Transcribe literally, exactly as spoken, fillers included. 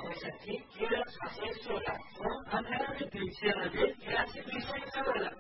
पैँसठी तेह्र छ सय सोह्र फोन अन्ठानब्बे दुई छ्यानब्बे तिरासी दुई सय चौध